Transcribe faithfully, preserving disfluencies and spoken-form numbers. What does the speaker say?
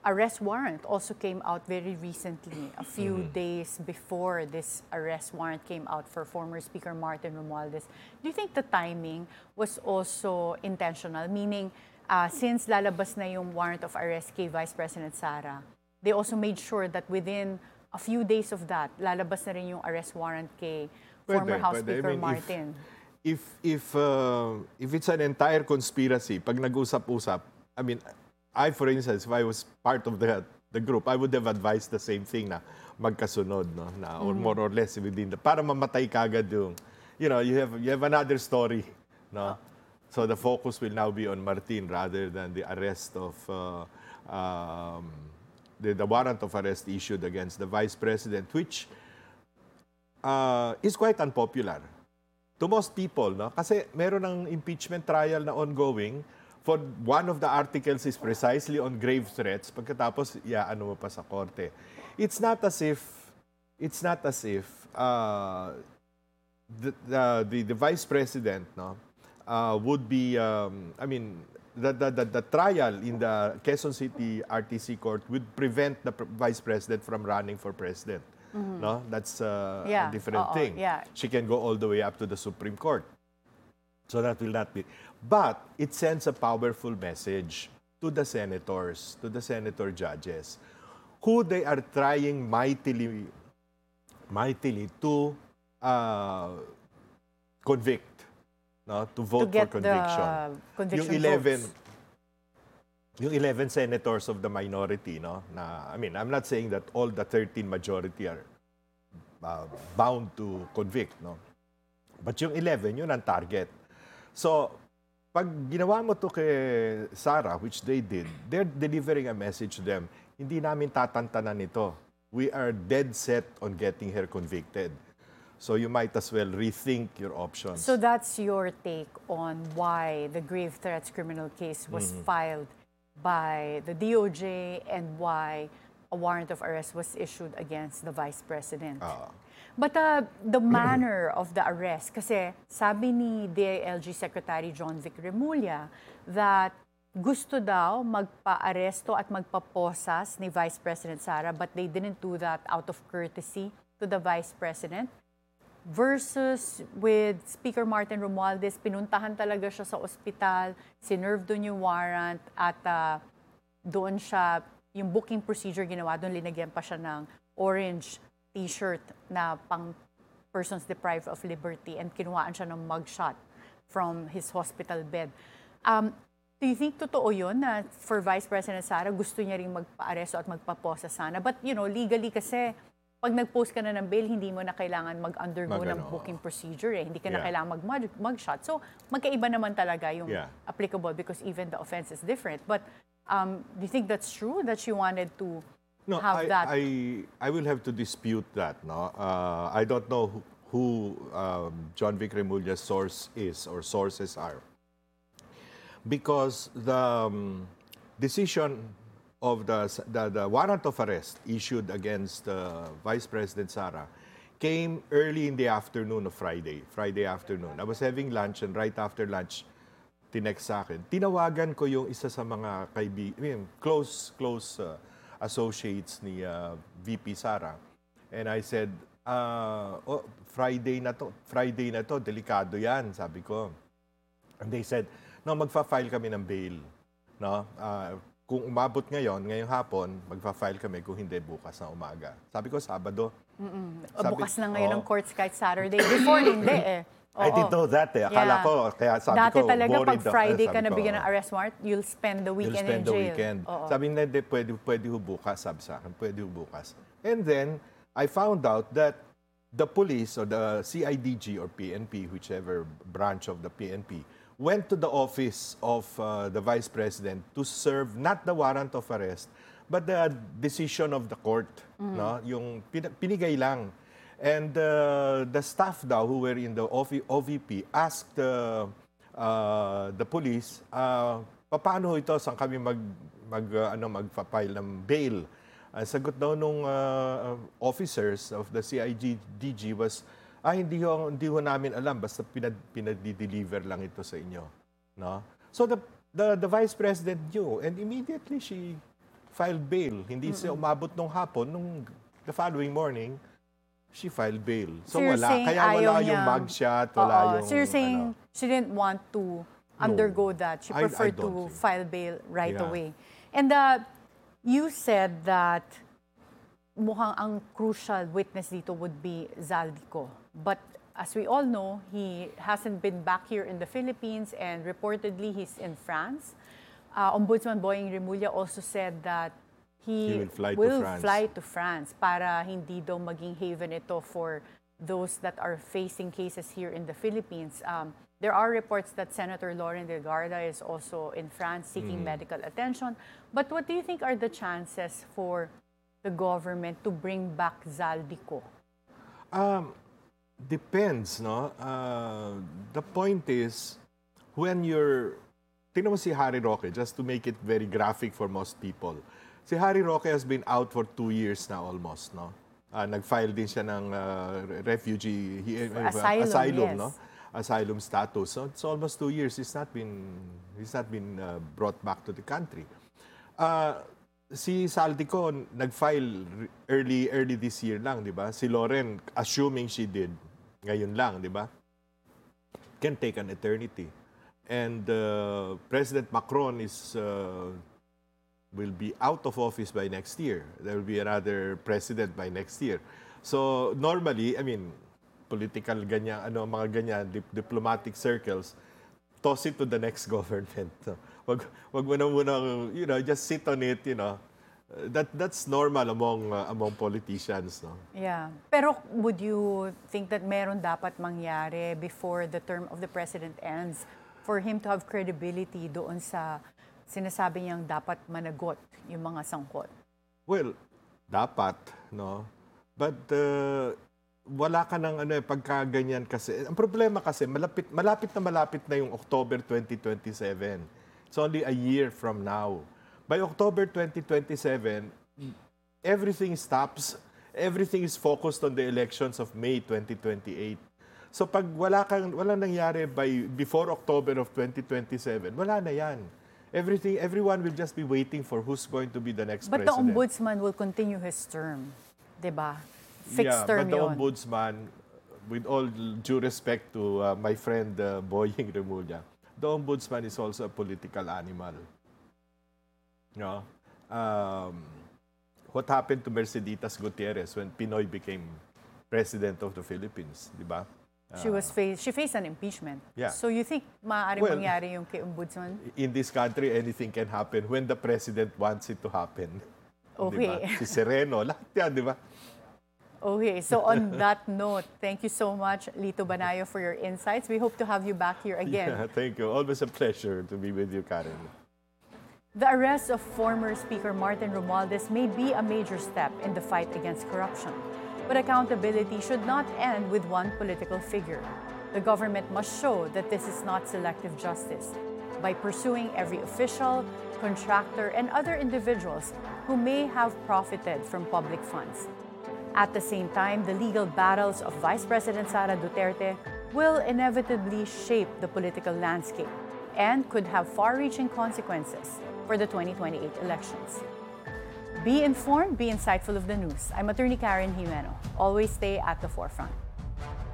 arrest warrant also came out very recently, a few mm-hmm. days before this arrest warrant came out for former Speaker Martin Romualdez. Do you think the timing was also intentional? Meaning, uh, since lalabas na yung warrant of arrest kay Vice President Sara, they also made sure that within a few days of that, lalabas na rin yung arrest warrant kay former Pwede, House pwede. Speaker I mean, Martin. If, if, if, uh, if it's an entire conspiracy, pag nag-usap-usap, I mean, I, for instance, if I was part of the the group, I would have advised the same thing na magkasunod, no, na or more or less within the para mamatay kagad yung, you know, you have you have another story, no. So the focus will now be on Martin rather than the arrest of uh, um, the the warrant of arrest issued against the Vice President, which uh, is quite unpopular to most people, no, kasi meron ng impeachment trial na ongoing. For one of the articles is precisely on grave threats. Pagkatapos, yeah, ano mo pa sa korte. It's not as if, it's not as if uh, the, the, the, the vice president, no, uh, would be, um, I mean, the, the, the, the trial in the Quezon City R T C court would prevent the vice president from running for president. Mm-hmm. No, that's uh, yeah. a different Uh-oh. thing. Yeah. She can go all the way up to the Supreme Court. So that will not be. But it sends a powerful message to the senators, to the senator judges, who they are trying mightily, mightily to uh, convict, no? To vote to get for conviction. The conviction yung eleven, votes. yung eleven senators of the minority, no? Na, I mean, I'm not saying that all the thirteen majority are uh, bound to convict, no? But yung eleven, yun ang target. So, pag ginawa mo to kay Sara, which they did, they're delivering a message to them, hindi namin tatantanan ito. We are dead set on getting her convicted. So you might as well rethink your options. So that's your take on why the grave threats criminal case was mm-hmm. filed by the D O J and why a warrant of arrest was issued against the Vice President. Uh. But uh, the manner of the arrest, kasi sabi ni D I L G Secretary John Vic Remulla that gusto daw magpa-aresto at magpaposas ni Vice President Sara, but they didn't do that out of courtesy to the Vice President. Versus with Speaker Martin Romualdez, pinuntahan talaga siya sa ospital, sinerve doon yung warrant at uh, doon siya, yung booking procedure ginawa, doon linagyan pa siya ng orange T-shirt na pang persons deprived of liberty and kinuhaan siya ng mugshot from his hospital bed. Um, do you think totoo yun na for Vice President Sara, gusto niya rin magpa-aresto at magpaposa sana? But you know, legally kasi, pag nag-post ka na ng bail, hindi mo na kailangan mag-undergo Mag ng booking procedure eh. Hindi ka yeah. na kailangan mag-mugshot. So, magkaiba naman talaga yung yeah. applicable because even the offense is different. But um, do you think that's true, that she wanted to No, have I, that? I, I will have to dispute that. No, uh, I don't know who, who um, John Vic Remulla's source is or sources are, because the um, decision of the, the the warrant of arrest issued against uh, Vice President Sara came early in the afternoon of Friday. Friday afternoon. I was having lunch and right after lunch, tinext sa akin. Tinawagan ko yung isa sa mga kaibigan, I mean, close close. Uh, associates ni uh, V P Sara. And I said, uh, oh, Friday na to, Friday na to, delikado yan, sabi ko. And they said, no, magfa-file kami ng bail. No? Uh, kung umabot ngayon, ngayong hapon, magfa-file kami, kung hindi, bukas na umaga. Sabi ko, Sabado. Sabi, bukas na ngayon ang oh, courts kahit Saturday. Before, hindi eh. Oo. I didn't know that eh. Akala yeah. ko, kaya sabi Dati ko, talaga pag Friday daw, ka nabigyan ng arrest warrant, you'll spend the weekend in jail. You'll spend the weekend. Oo. Sabi na, pwede, pwede ho bukas, sabi sa akin, pwede ho bukas. And then, I found out that the police or the C I D G or P N P, whichever branch of the P N P, went to the office of uh, the Vice President to serve not the warrant of arrest, but the decision of the court. Mm. No? Yung pinigay lang. And uh, the staff daw who were in the O V P asked uh, uh, the police, uh, paano ito, saan kami mag, mag, uh, ano, mag-file ng bail? Ang sagot daw nung uh, officers of the C I D G was, ah, hindi ho, hindi ho namin alam, basta pinad, pinad-deliver lang ito sa inyo. No? So the, the, the Vice President knew, and immediately she filed bail. Hindi siya umabot nung hapon. Nung the following morning, she filed bail. So, So you're wala. saying Kaya ayaw wala yung niya- mugshot, wala Oo. yung... So you're saying ano. she didn't want to undergo that. She I- I preferred don't to think. file bail right Yeah. away. And uh, you said that mukhang ang crucial witness dito would be Zaldico. But as we all know, he hasn't been back here in the Philippines and reportedly he's in France. Uh, Ombudsman Boying Remulla also said that he, He will fly to will France. fly to France para hindi daw maging haven ito for those that are facing cases here in the Philippines. Um, there are reports that Senator Lauren Delgarda is also in France seeking medical attention. But what do you think are the chances for the government to bring back Zaldico? Um, depends, no? Uh, the point is, when you're... Tingnan mo si Harry Roque, just to make it very graphic for most people. Si Harry Roque has been out for two years now almost, no? Uh, nag-file din siya ng uh, refugee... he- uh, Asylum, asylum yes. no? Asylum status. So it's almost two years. He's not been, he's not been uh, brought back to the country. Uh, si Saldico nag-file early early this year lang, di ba? Si Lauren, assuming she did, ngayon lang, di ba? Can take an eternity. And uh, President Macron is uh, will be out of office by next year. There will be another president by next year. So normally, I mean, political ganyan, ano mga ganyan, dip- diplomatic circles, toss it to the next government. So, wag wag mo na muna, you know, just sit on it, you know. Uh, That that's normal among uh, among politicians, no. Yeah. Pero would you think that meron dapat mangyari before the term of the president ends for him to have credibility doon sa sinasabi niyang dapat managot yung mga sangkot? Well, dapat, no. But uh, wala ka ng ano eh, pagka ganyan kasi. Ang problema kasi, malapit, malapit na malapit na yung October twenty twenty-seven. It's only a year from now. By October twenty twenty-seven, everything stops. Everything is focused on the elections of May twenty twenty-eight. So pag wala kang wala nangyari by before October of twenty twenty-seven, wala na 'yan. Everything everyone will just be waiting for who's going to be the next But the president. ombudsman will continue his term, 'di ba? Fixed yeah, term but the yun. ombudsman, with all due respect to uh, my friend uh, Boying Remulla, the ombudsman is also a political animal. No? Um, what happened to Merceditas Gutierrez when Pinoy became president of the Philippines, di ba? She was faced, she faced an impeachment. Yeah. So you think maaaring Well, mangyari yung kay ombudsman? In this country, anything can happen when the president wants it to happen. Okay. Di ba? Si Sereno, lahat yan, di ba? Okay, so on that note, thank you so much, Lito Banayo, for your insights. We hope to have you back here again. Yeah, thank you. Always a pleasure to be with you, Karen. The arrest of former Speaker Martin Romualdez may be a major step in the fight against corruption. But accountability should not end with one political figure. The government must show that this is not selective justice by pursuing every official, contractor, and other individuals who may have profited from public funds. At the same time, the legal battles of Vice President Sara Duterte will inevitably shape the political landscape and could have far-reaching consequences for the twenty twenty-eight elections. Be informed, be insightful of the news. I'm Attorney Karen Jimeno. Always stay at the forefront.